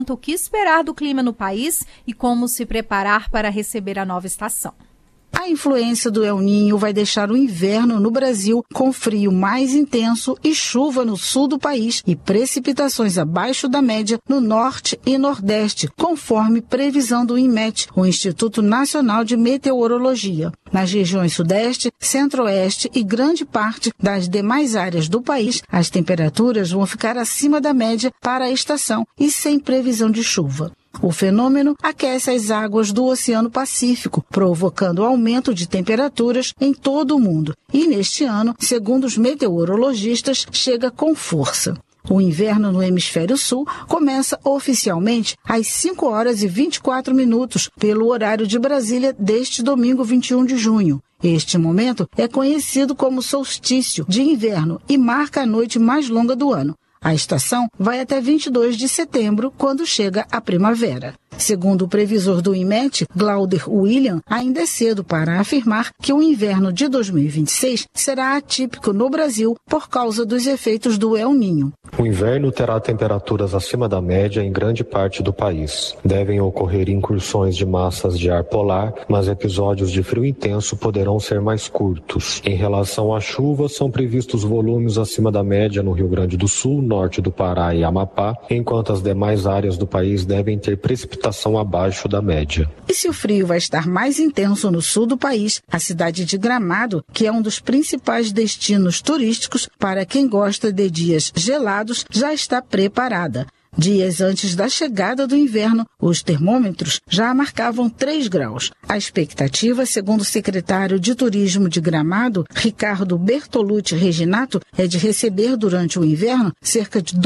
O que esperar do clima no país e como se preparar para receber a nova estação. A influência do El Niño vai deixar o inverno no Brasil com frio mais intenso e chuva no sul do país e precipitações abaixo da média no norte e nordeste, conforme previsão do INMET, o Instituto Nacional de Meteorologia. Nas regiões sudeste, centro-oeste e grande parte das demais áreas do país, as temperaturas vão ficar acima da média para a estação e sem previsão de chuva. O fenômeno aquece as águas do Oceano Pacífico, provocando aumento de temperaturas em todo o mundo. E neste ano, segundo os meteorologistas, chega com força. O inverno no hemisfério sul começa oficialmente às 5 horas e 24 minutos, pelo horário de Brasília, deste domingo 21 de junho. Este momento é conhecido como solstício de inverno e marca a noite mais longa do ano. A estação vai até 22 de setembro, quando chega a primavera. Segundo o previsor do INMET, Glauder William, ainda é cedo para afirmar que o inverno de 2026 será atípico no Brasil por causa dos efeitos do El Niño. O inverno terá temperaturas acima da média em grande parte do país. Devem ocorrer incursões de massas de ar polar, mas episódios de frio intenso poderão ser mais curtos. Em relação à chuva, são previstos volumes acima da média no Rio Grande do Sul, norte do Pará e Amapá, enquanto as demais áreas do país devem ter precipitação abaixo da média. E se o frio vai estar mais intenso no sul do país, a cidade de Gramado, que é um dos principais destinos turísticos para quem gosta de dias gelados, já está preparada. Dias antes da chegada do inverno, os termômetros já marcavam 3 graus. A expectativa, segundo o secretário de Turismo de Gramado, Ricardo Bertolucci Reginato, é de receber durante o inverno cerca de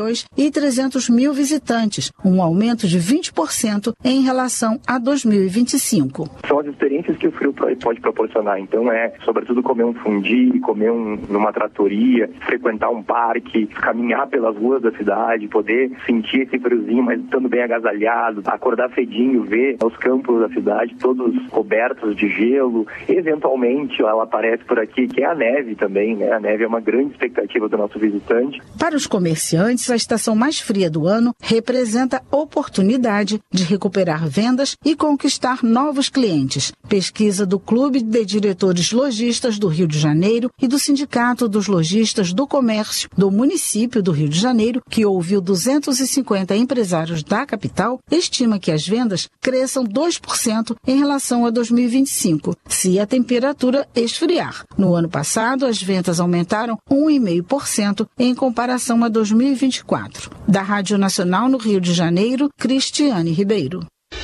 2.300.000 visitantes, um aumento de 20% em relação a 2025. São as experiências que o frio pode proporcionar. Então sobretudo, comer um fundi, comer numa tratoria, frequentar um parque, caminhar pelas ruas da cidade, poder sentir esse friozinho, mas estando bem agasalhado, acordar cedinho, ver os campos da cidade todos cobertos de gelo. Eventualmente, ela aparece por aqui, que é a neve também, né? A neve é uma grande expectativa do nosso visitante. Para os comerciantes, a estação mais fria do ano representa oportunidade de recuperar vendas e conquistar novos clientes. Pesquisa do Clube de Diretores Lojistas do Rio de Janeiro e do Sindicato dos Lojistas do Comércio do município do Rio de Janeiro, que ouviu 250 empresários da capital, estima que as vendas cresçam 2% em relação a 2025, se a temperatura esfriar. No ano passado, as vendas aumentaram 1,5% em comparação a 2024. Da Rádio Nacional no Rio de Janeiro, Cristiane Ribeiro.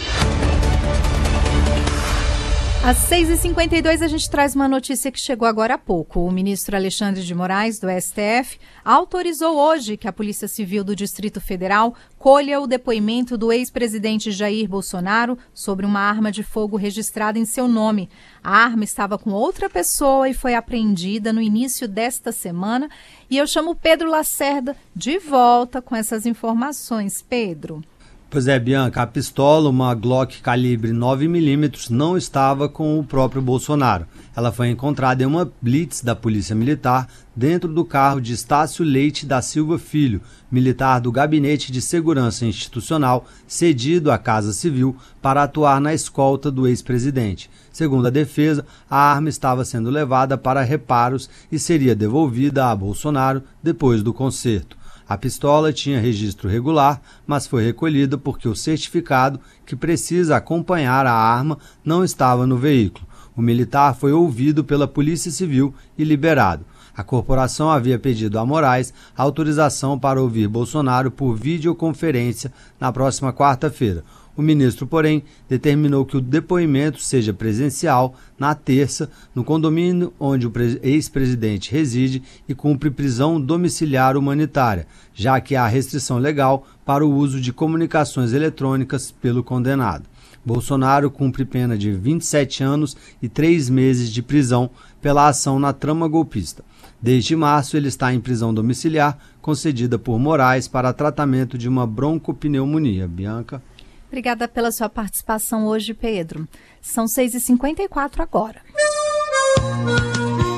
Às 6h52, a gente traz uma notícia que chegou agora há pouco. O ministro Alexandre de Moraes, do STF, autorizou hoje que a Polícia Civil do Distrito Federal colha o depoimento do ex-presidente Jair Bolsonaro sobre uma arma de fogo registrada em seu nome. A arma estava com outra pessoa e foi apreendida no início desta semana. E eu chamo Pedro Lacerda de volta com essas informações. Pedro. Pois é, Bianca, a pistola, uma Glock calibre 9mm, não estava com o próprio Bolsonaro. Ela foi encontrada em uma blitz da Polícia Militar dentro do carro de Estácio Leite da Silva Filho, militar do Gabinete de Segurança Institucional, cedido à Casa Civil para atuar na escolta do ex-presidente. Segundo a defesa, a arma estava sendo levada para reparos e seria devolvida a Bolsonaro depois do concerto. A pistola tinha registro regular, mas foi recolhida porque o certificado que precisa acompanhar a arma não estava no veículo. O militar foi ouvido pela Polícia Civil e liberado. A corporação havia pedido a Moraes autorização para ouvir Bolsonaro por videoconferência na próxima quarta-feira. O ministro, porém, determinou que o depoimento seja presencial na terça, no condomínio onde o ex-presidente reside e cumpre prisão domiciliar humanitária, já que há restrição legal para o uso de comunicações eletrônicas pelo condenado. Bolsonaro cumpre pena de 27 anos e 3 meses de prisão pela ação na trama golpista. Desde março, ele está em prisão domiciliar, concedida por Moraes para tratamento de uma broncopneumonia. Bianca. Obrigada pela sua participação hoje, Pedro. São 6h54 agora.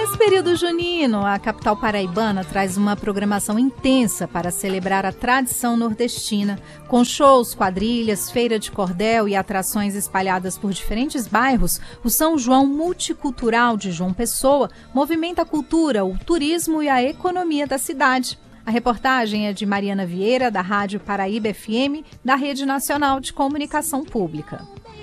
Nesse período junino, a capital paraibana traz uma programação intensa para celebrar a tradição nordestina, com shows, quadrilhas, feira de cordel e atrações espalhadas por diferentes bairros. O São João Multicultural de João Pessoa movimenta a cultura, o turismo e a economia da cidade. A reportagem é de Mariana Vieira, da Rádio Paraíba FM, da Rede Nacional de Comunicação Pública.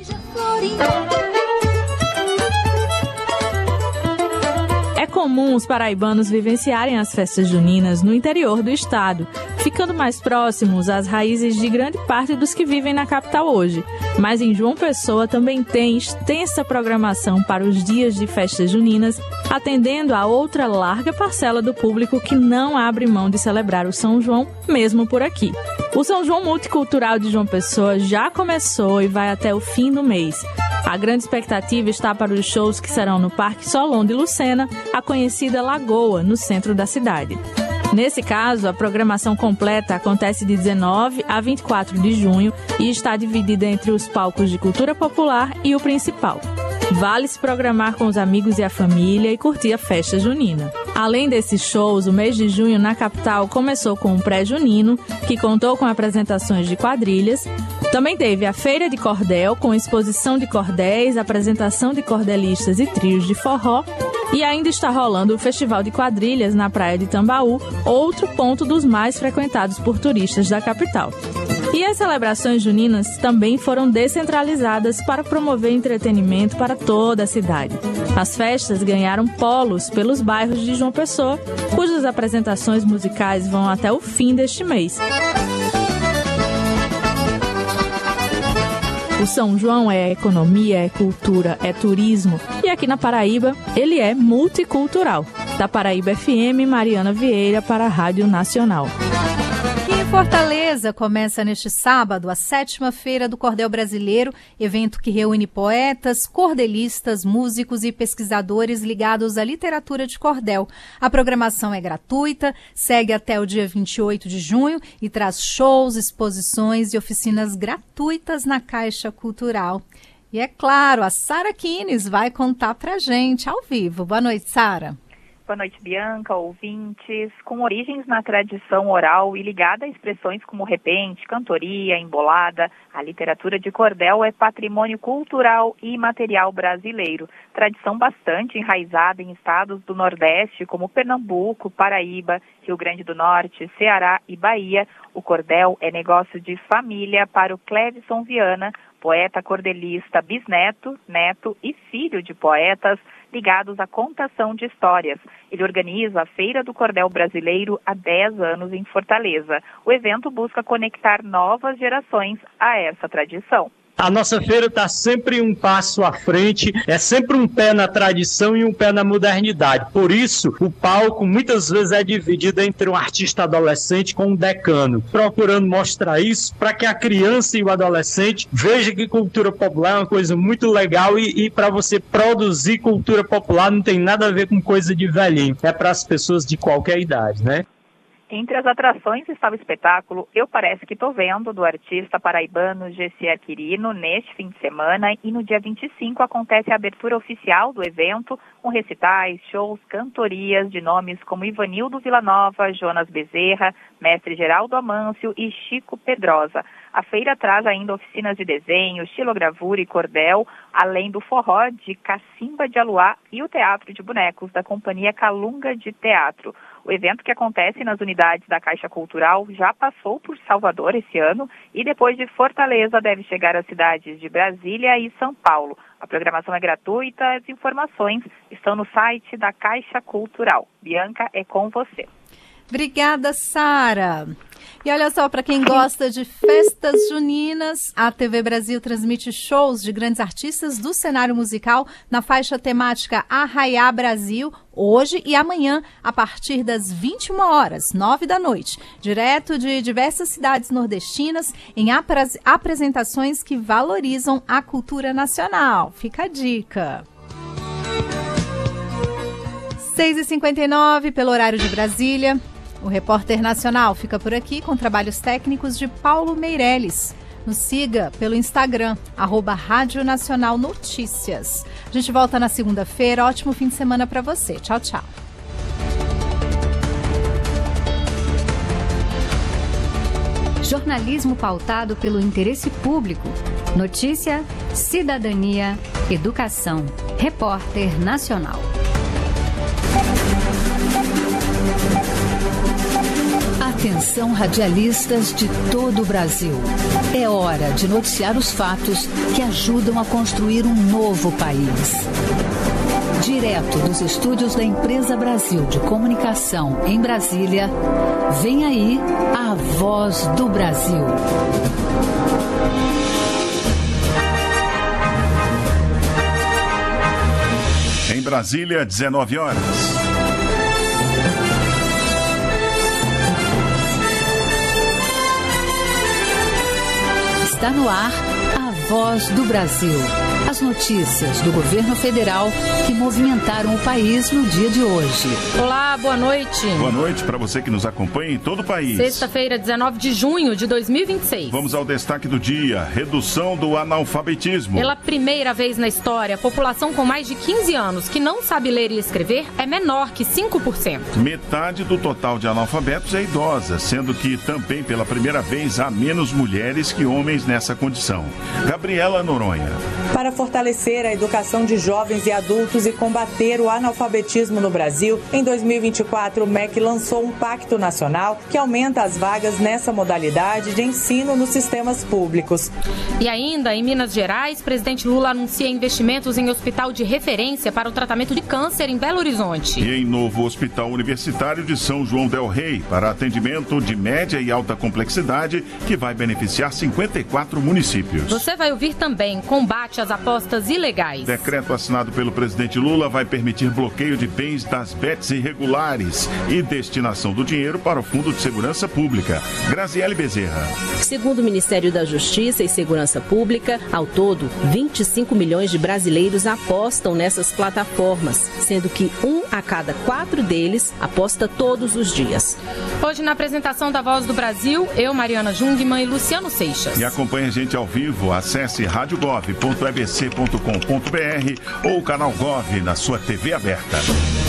É comum os paraibanos vivenciarem as festas juninas no interior do estado, ficando mais próximos às raízes de grande parte dos que vivem na capital hoje. Mas em João Pessoa também tem extensa programação para os dias de festas juninas, atendendo a outra larga parcela do público que não abre mão de celebrar o São João, mesmo por aqui. O São João Multicultural de João Pessoa já começou e vai até o fim do mês. A grande expectativa está para os shows que serão no Parque Solon de Lucena, a conhecida Lagoa, no centro da cidade. Nesse caso, a programação completa acontece de 19 a 24 de junho e está dividida entre os palcos de cultura popular e o principal. Vale se programar com os amigos e a família e curtir a festa junina. Além desses shows, o mês de junho na capital começou com um pré-junino, que contou com apresentações de quadrilhas. Também teve a Feira de Cordel, com exposição de cordéis, apresentação de cordelistas e trios de forró. E ainda está rolando o Festival de Quadrilhas na Praia de Tambaú, outro ponto dos mais frequentados por turistas da capital. E as celebrações juninas também foram descentralizadas para promover entretenimento para toda a cidade. As festas ganharam polos pelos bairros de João Pessoa, cujas apresentações musicais vão até o fim deste mês. O São João é economia, é cultura, é turismo. E aqui na Paraíba, ele é multicultural. Da Paraíba FM, Mariana Vieira para a Rádio Nacional. Em Fortaleza, começa neste sábado a 7ª Feira do Cordel Brasileiro, evento que reúne poetas, cordelistas, músicos e pesquisadores ligados à literatura de cordel. A programação é gratuita, segue até o dia 28 de junho e traz shows, exposições e oficinas gratuitas na Caixa Cultural. E é claro, a Sara Kines vai contar pra gente ao vivo. Boa noite, Sara. Boa noite, Bianca, ouvintes. Com origens na tradição oral e ligada a expressões como repente, cantoria, embolada, a literatura de cordel é patrimônio cultural e imaterial brasileiro. Tradição bastante enraizada em estados do Nordeste, como Pernambuco, Paraíba, Rio Grande do Norte, Ceará e Bahia. O cordel é negócio de família para o Clevison Viana, poeta cordelista, bisneto, neto e filho de poetas ligados à contação de histórias. Ele organiza a Feira do Cordel Brasileiro há 10 anos em Fortaleza. O evento busca conectar novas gerações a essa tradição. A nossa feira está sempre um passo à frente, é sempre um pé na tradição e um pé na modernidade. Por isso, o palco muitas vezes é dividido entre um artista adolescente com um decano, procurando mostrar isso para que a criança e o adolescente vejam que cultura popular é uma coisa muito legal e para você produzir cultura popular não tem nada a ver com coisa de velhinho, é para as pessoas de qualquer idade, né? Entre as atrações estava o espetáculo Eu Parece Que Tô Vendo, do artista paraibano Gessi Aquirino, neste fim de semana, e no dia 25 acontece a abertura oficial do evento, com recitais, shows, cantorias de nomes como Ivanildo Villanova, Jonas Bezerra, Mestre Geraldo Amâncio e Chico Pedrosa. A feira traz ainda oficinas de desenho, estilogravura e cordel, além do forró de Cacimba de Aluá e o teatro de bonecos da companhia Calunga de Teatro. O evento, que acontece nas unidades da Caixa Cultural, já passou por Salvador esse ano e depois de Fortaleza deve chegar às cidades de Brasília e São Paulo. A programação é gratuita, as informações estão no site da Caixa Cultural. Bianca, é com você. Obrigada, Sara. E olha só, para quem gosta de festas juninas, a TV Brasil transmite shows de grandes artistas do cenário musical na faixa temática Arraiá Brasil, hoje e amanhã, a partir das 21 horas, 9 da noite, direto de diversas cidades nordestinas, em apresentações que valorizam a cultura nacional. Fica a dica. 6h59 pelo horário de Brasília. O Repórter Nacional fica por aqui com trabalhos técnicos de Paulo Meirelles. Nos siga pelo Instagram, @Rádio Nacional Notícias. A gente volta na segunda-feira. Ótimo fim de semana para você. Tchau, tchau. Jornalismo pautado pelo interesse público. Notícia, cidadania, educação. Repórter Nacional. Atenção, radialistas de todo o Brasil. É hora de noticiar os fatos que ajudam a construir um novo país. Direto dos estúdios da Empresa Brasil de Comunicação, em Brasília, vem aí a Voz do Brasil. Em Brasília, 19 horas. Está no ar a Voz do Brasil. As notícias do governo federal que movimentaram o país no dia de hoje. Olá, boa noite. Boa noite para você que nos acompanha em todo o país. Sexta-feira, 19 de junho de 2026. Vamos ao destaque do dia: redução do analfabetismo. Pela primeira vez na história, a população com mais de 15 anos que não sabe ler e escrever é menor que 5%. Metade do total de analfabetos é idosa, sendo que também pela primeira vez há menos mulheres que homens nessa condição. Gabriela Noronha. Para fortalecer a educação de jovens e adultos e combater o analfabetismo no Brasil, em 2024 o MEC lançou um pacto nacional que aumenta as vagas nessa modalidade de ensino nos sistemas públicos. E ainda, em Minas Gerais, presidente Lula anuncia investimentos em hospital de referência para o tratamento de câncer em Belo Horizonte. E em novo hospital universitário de São João del Rei, para atendimento de média e alta complexidade, que vai beneficiar 54 municípios. Você vai ouvir também combate às apostas ilegais. Decreto assinado pelo presidente Lula vai permitir bloqueio de bens das bets irregulares e destinação do dinheiro para o Fundo de Segurança Pública. Graziele Bezerra. Segundo o Ministério da Justiça e Segurança Pública, ao todo, 25 milhões de brasileiros apostam nessas plataformas, sendo que 1 a cada 4 deles aposta todos os dias. Hoje, na apresentação da Voz do Brasil, eu, Mariana Jungmann e Luciano Seixas. E acompanhe a gente ao vivo, acesse radiogov.ebc.com.br ou o canal Gov na sua TV aberta.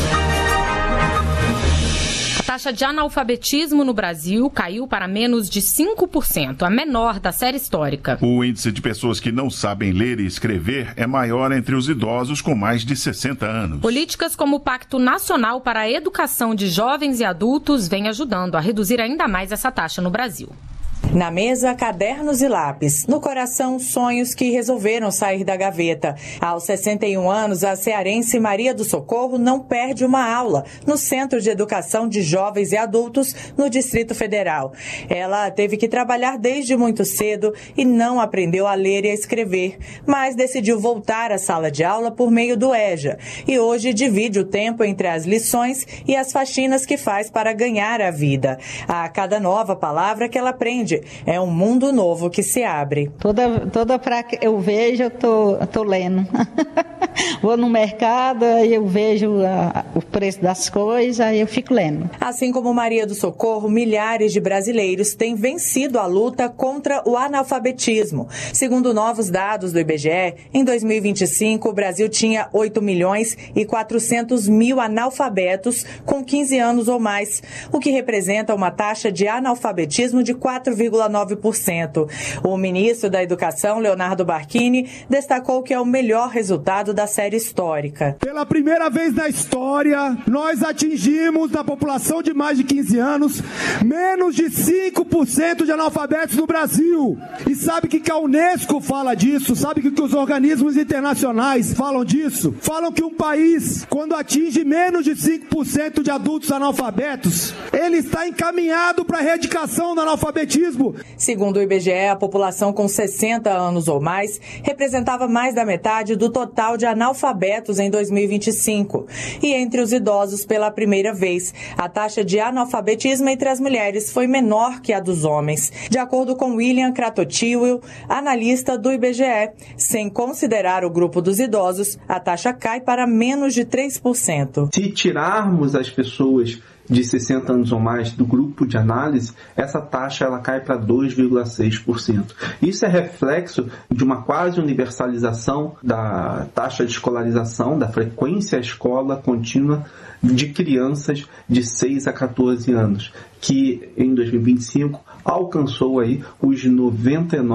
A taxa de analfabetismo no Brasil caiu para menos de 5%, a menor da série histórica. O índice de pessoas que não sabem ler e escrever é maior entre os idosos com mais de 60 anos. Políticas como o Pacto Nacional para a Educação de Jovens e Adultos vêm ajudando a reduzir ainda mais essa taxa no Brasil. Na mesa, cadernos e lápis. No coração, sonhos que resolveram sair da gaveta. Aos 61 anos, a cearense Maria do Socorro não perde uma aula no Centro de Educação de Jovens e Adultos no Distrito Federal. Ela teve que trabalhar desde muito cedo e não aprendeu a ler e a escrever, mas decidiu voltar à sala de aula por meio do EJA. E hoje divide o tempo entre as lições e as faxinas que faz para ganhar a vida. A cada nova palavra que ela aprende, é um mundo novo que se abre. Toda pra que eu vejo, eu tô lendo. Vou no mercado, aí eu vejo o preço das coisas, aí eu fico lendo. Assim como Maria do Socorro, milhares de brasileiros têm vencido a luta contra o analfabetismo. Segundo novos dados do IBGE, em 2025 o Brasil tinha 8.400.000 analfabetos com 15 anos ou mais, o que representa uma taxa de analfabetismo de 4,9%. O ministro da Educação, Leonardo Barquini, destacou que é o melhor resultado da série histórica. Pela primeira vez na história, nós atingimos, na população de mais de 15 anos, menos de 5% de analfabetos no Brasil. E sabe que a Unesco fala disso? Sabe que os organismos internacionais falam disso? Falam que um país, quando atinge menos de 5% de adultos analfabetos, ele está encaminhado para a erradicação do analfabetismo. Segundo o IBGE, a população com 60 anos ou mais representava mais da metade do total de analfabetos em 2025. E entre os idosos, pela primeira vez, a taxa de analfabetismo entre as mulheres foi menor que a dos homens. De acordo com William Kratochwill, analista do IBGE, sem considerar o grupo dos idosos, a taxa cai para menos de 3%. Se tirarmos as pessoas de 60 anos ou mais do grupo de análise, essa taxa ela cai para 2,6%. Isso é reflexo de uma quase universalização da taxa de escolarização, da frequência à escola contínua de crianças de 6 a 14 anos, que em 2025 alcançou aí os 99%.